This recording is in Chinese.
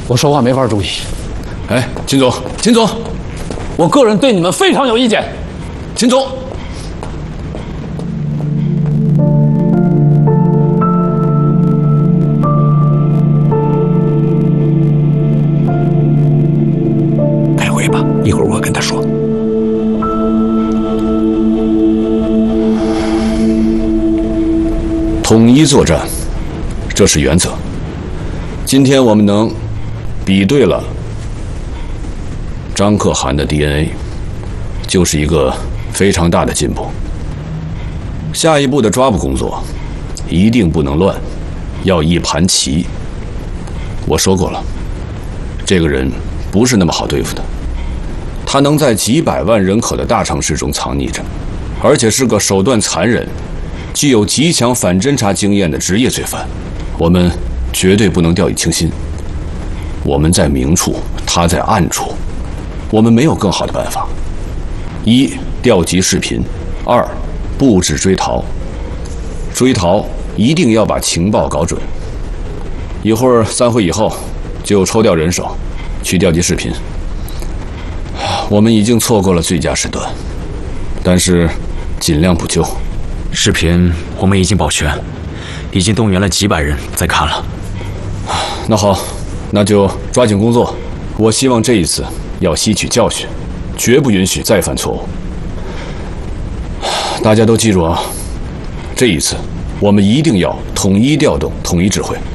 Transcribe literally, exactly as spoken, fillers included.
我说话没法注意。 哎，秦总，秦总， 我个人对你们非常有意见。 秦总。 一会儿我跟他说。 统一作战，这是原则。今天我们能比对了张可汗的 D N A， 就是一个非常大的进步。下一步的抓捕工作一定不能乱，要一盘棋。我说过了，这个人不是那么好对付的。 他能在几百万人口的大城市中藏匿着，而且是个手段残忍、具有极强反侦查经验的职业罪犯。我们绝对不能掉以轻心。我们在明处，他在暗处，我们没有更好的办法：一、调集视频；二、布置追逃。追逃一定要把情报搞准。一会儿散会以后，就抽调人手去调集视频。 我们已经错过了最佳时段，但是尽量补救。 视频我们已经保全，已经动员了几百人在看了。 那好，那就抓紧工作。我希望这一次要吸取教训，绝不允许再犯错误。大家都记住啊，这一次我们一定要统一调动、统一指挥。